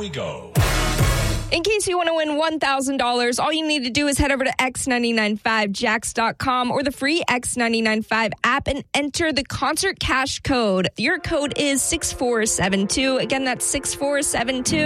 we go. In case you want to win $1,000, all you need to do is head over to x995jax.com or the free X995 app and enter the concert cash code. Your code is 6472. Again, that's 6472.